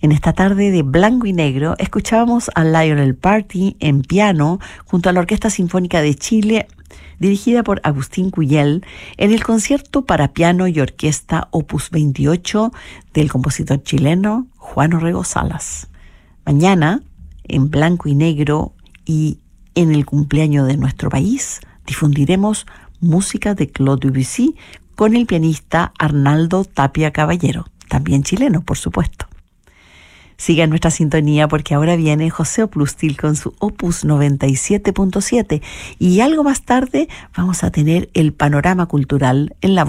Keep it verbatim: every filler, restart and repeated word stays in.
En esta tarde de blanco y negro escuchábamos a Lionel Party en piano junto a la Orquesta Sinfónica de Chile, dirigida por Agustín Cuyel, en el concierto para piano y orquesta opus veintiocho del compositor chileno Juan Orrego Salas. Mañana, en blanco y negro y en el cumpleaños de nuestro país, difundiremos música de Claude Debussy con el pianista Arnaldo Tapia Caballero, también chileno, por supuesto. Siga nuestra sintonía porque ahora viene José Oplustil con su Opus noventa y siete punto siete y algo más tarde vamos a tener el panorama cultural en la